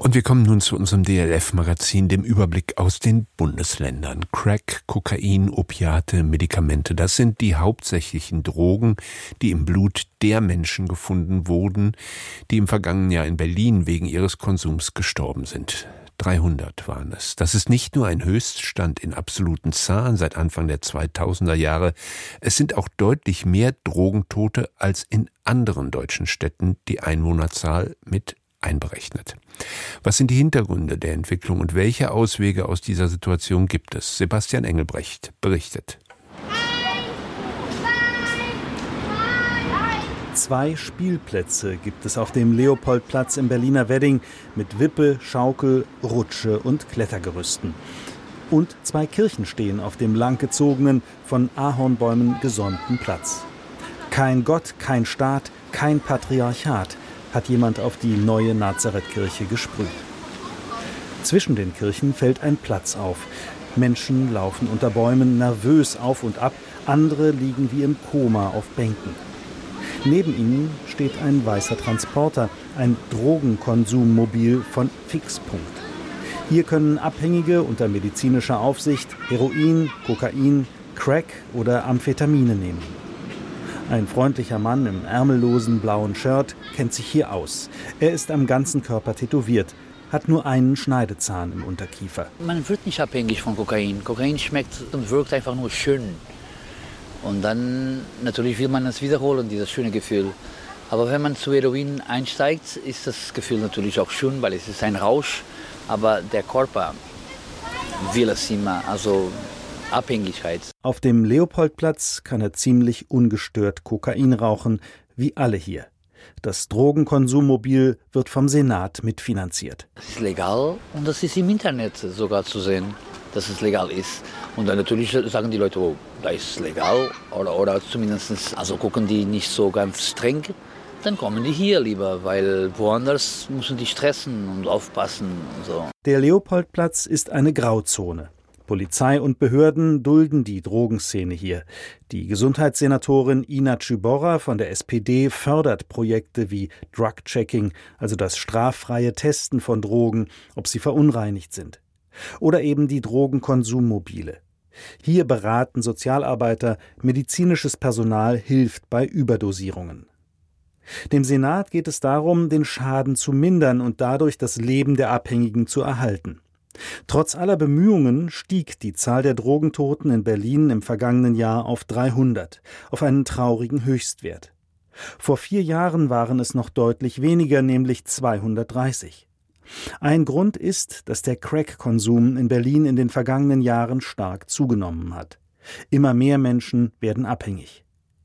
Und wir kommen nun zu unserem DLF-Magazin, dem Überblick aus den Bundesländern. Crack, Kokain, Opiate, Medikamente, das sind die hauptsächlichen Drogen, die im Blut der Menschen gefunden wurden, die im vergangenen Jahr in Berlin wegen ihres Konsums gestorben sind. 300 waren es. Das ist nicht nur ein Höchststand in absoluten Zahlen seit Anfang der 2000er Jahre. Es sind auch deutlich mehr Drogentote als in anderen deutschen Städten, die Einwohnerzahl mit einberechnet. Was sind die Hintergründe der Entwicklung und welche Auswege aus dieser Situation gibt es? Sebastian Engelbrecht berichtet. 2 Spielplätze gibt es auf dem Leopoldplatz im Berliner Wedding mit Wippe, Schaukel, Rutsche und Klettergerüsten. Und 2 Kirchen stehen auf dem langgezogenen, von Ahornbäumen gesäumten Platz. Kein Gott, kein Staat, kein Patriarchat, hat jemand auf die neue Nazarethkirche gesprüht. Zwischen den Kirchen fällt ein Platz auf. Menschen laufen unter Bäumen nervös auf und ab, andere liegen wie im Koma auf Bänken. Neben ihnen steht ein weißer Transporter, ein Drogenkonsummobil von Fixpunkt. Hier können Abhängige unter medizinischer Aufsicht Heroin, Kokain, Crack oder Amphetamine nehmen. Ein freundlicher Mann im ärmellosen blauen Shirt kennt sich hier aus. Er ist am ganzen Körper tätowiert, hat nur einen Schneidezahn im Unterkiefer. Man wird nicht abhängig von Kokain. Kokain schmeckt und wirkt einfach nur schön. Und dann natürlich will man es wiederholen, dieses schöne Gefühl. Aber wenn man zu Heroin einsteigt, ist das Gefühl natürlich auch schön, weil es ist ein Rausch. Aber der Körper will es immer, also Abhängigkeit. Auf dem Leopoldplatz kann er ziemlich ungestört Kokain rauchen, wie alle hier. Das Drogenkonsummobil wird vom Senat mitfinanziert. Das ist legal und das ist im Internet sogar zu sehen, dass es legal ist. Und dann natürlich sagen die Leute, oh, das ist legal oder zumindest also gucken die nicht so ganz streng. Dann kommen die hier lieber, weil woanders müssen die stressen und aufpassen. Und so. Der Leopoldplatz ist eine Grauzone. Polizei und Behörden dulden die Drogenszene hier. Die Gesundheitssenatorin Ina Czybora von der SPD fördert Projekte wie Drug-Checking, also das straffreie Testen von Drogen, ob sie verunreinigt sind. Oder eben die Drogenkonsummobiile. Hier beraten Sozialarbeiter, medizinisches Personal hilft bei Überdosierungen. Dem Senat geht es darum, den Schaden zu mindern und dadurch das Leben der Abhängigen zu erhalten. Trotz aller Bemühungen stieg die Zahl der Drogentoten in Berlin im vergangenen Jahr auf 300, auf einen traurigen Höchstwert. Vor 4 Jahren waren es noch deutlich weniger, nämlich 230. Ein Grund ist, dass der Crack-Konsum in Berlin in den vergangenen Jahren stark zugenommen hat. Immer mehr Menschen werden abhängig.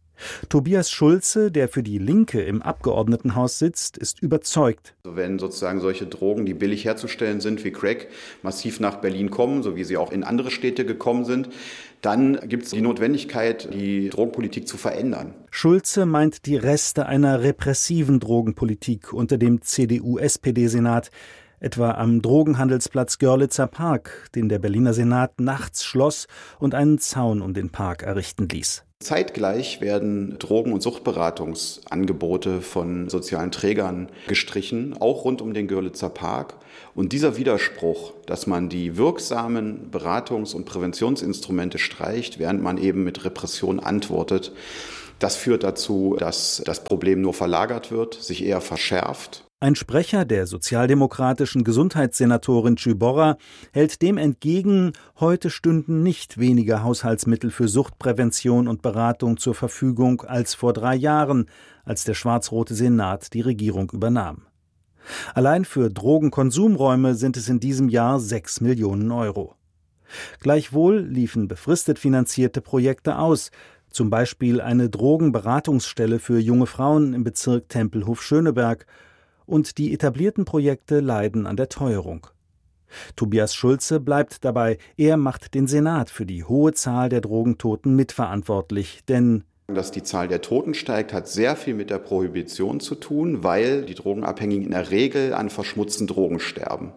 Tobias Schulze, der für die Linke im Abgeordnetenhaus sitzt, ist überzeugt. Wenn sozusagen solche Drogen, die billig herzustellen sind wie Crack, massiv nach Berlin kommen, so wie sie auch in andere Städte gekommen sind, dann gibt es die Notwendigkeit, die Drogenpolitik zu verändern. Schulze meint die Reste einer repressiven Drogenpolitik unter dem CDU-SPD-Senat, etwa am Drogenhandelsplatz Görlitzer Park, den der Berliner Senat nachts schloss und einen Zaun um den Park errichten ließ. Zeitgleich werden Drogen- und Suchtberatungsangebote von sozialen Trägern gestrichen, auch rund um den Görlitzer Park. Und dieser Widerspruch, dass man die wirksamen Beratungs- und Präventionsinstrumente streicht, während man eben mit Repression antwortet, das führt dazu, dass das Problem nur verlagert wird, sich eher verschärft. Ein Sprecher der sozialdemokratischen Gesundheitssenatorin Czybora hält dem entgegen, heute stünden nicht weniger Haushaltsmittel für Suchtprävention und Beratung zur Verfügung als vor 3 Jahren, als der schwarz-rote Senat die Regierung übernahm. Allein für Drogenkonsumräume sind es in diesem Jahr 6 Millionen Euro. Gleichwohl liefen befristet finanzierte Projekte aus, zum Beispiel eine Drogenberatungsstelle für junge Frauen im Bezirk Tempelhof-Schöneberg, und die etablierten Projekte leiden an der Teuerung. Tobias Schulze bleibt dabei, er macht den Senat für die hohe Zahl der Drogentoten mitverantwortlich, denn dass die Zahl der Toten steigt, hat sehr viel mit der Prohibition zu tun, weil die Drogenabhängigen in der Regel an verschmutzten Drogen sterben.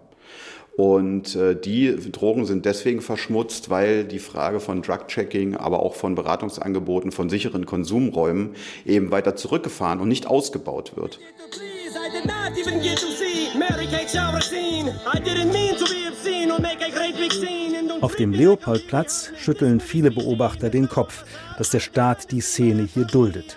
Und die Drogen sind deswegen verschmutzt, weil die Frage von Drug-Checking, aber auch von Beratungsangeboten, von sicheren Konsumräumen eben weiter zurückgefahren und nicht ausgebaut wird. Auf dem Leopoldplatz schütteln viele Beobachter den Kopf, dass der Staat die Szene hier duldet.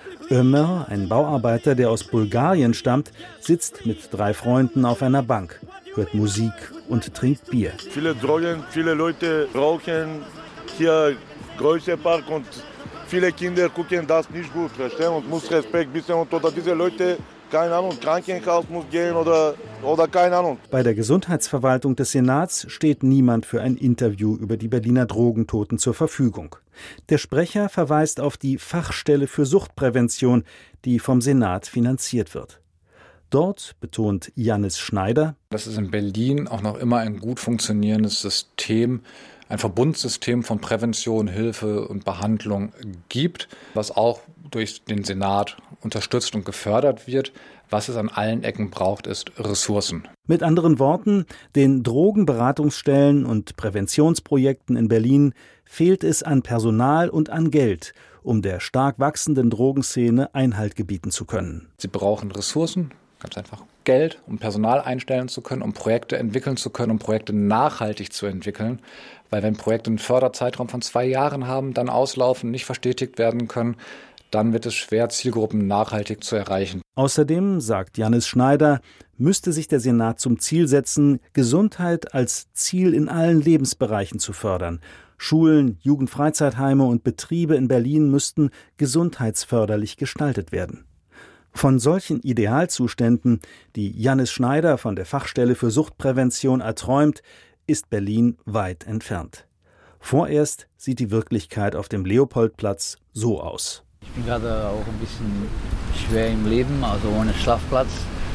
Ömer, ein Bauarbeiter, der aus Bulgarien stammt, sitzt mit 3 Freunden auf einer Bank, hört Musik und trinkt Bier. Viele Drogen, viele Leute rauchen, hier großer Park und viele Kinder gucken das nicht gut, verstehen? Und muss Respekt bisschen oder diese Leute, keine Ahnung, Krankenhaus muss gehen oder keine Ahnung. Bei der Gesundheitsverwaltung des Senats steht niemand für ein Interview über die Berliner Drogentoten zur Verfügung. Der Sprecher verweist auf die Fachstelle für Suchtprävention, die vom Senat finanziert wird. Dort betont Jannis Schneider, dass es in Berlin auch noch immer ein gut funktionierendes System, ein Verbundsystem von Prävention, Hilfe und Behandlung gibt, was auch durch den Senat unterstützt und gefördert wird. Was es an allen Ecken braucht, ist Ressourcen. Mit anderen Worten, den Drogenberatungsstellen und Präventionsprojekten in Berlin fehlt es an Personal und an Geld, um der stark wachsenden Drogenszene Einhalt gebieten zu können. Sie brauchen Ressourcen, ganz einfach Geld, um Personal einstellen zu können, um Projekte entwickeln zu können, um Projekte nachhaltig zu entwickeln. Weil wenn Projekte einen Förderzeitraum von 2 Jahren haben, dann auslaufen, nicht verstetigt werden können, dann wird es schwer, Zielgruppen nachhaltig zu erreichen. Außerdem, sagt Jannis Schneider, müsste sich der Senat zum Ziel setzen, Gesundheit als Ziel in allen Lebensbereichen zu fördern. Schulen, Jugendfreizeitheime und Betriebe in Berlin müssten gesundheitsförderlich gestaltet werden. Von solchen Idealzuständen, die Jannis Schneider von der Fachstelle für Suchtprävention erträumt, ist Berlin weit entfernt. Vorerst sieht die Wirklichkeit auf dem Leopoldplatz so aus. Ich bin gerade auch ein bisschen schwer im Leben, also ohne Schlafplatz.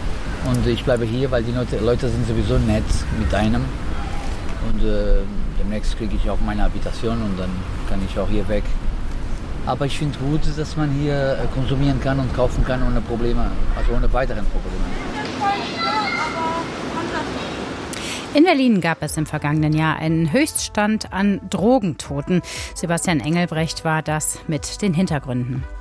Und ich bleibe hier, weil die Leute sind sowieso nett mit einem. Und demnächst kriege ich auch meine Habitation und dann kann ich auch hier weg. Aber ich finde gut, dass man hier konsumieren kann und kaufen kann ohne Probleme, also ohne weiteren Probleme. In Berlin gab es im vergangenen Jahr einen Höchststand an Drogentoten. Sebastian Engelbrecht war das mit den Hintergründen.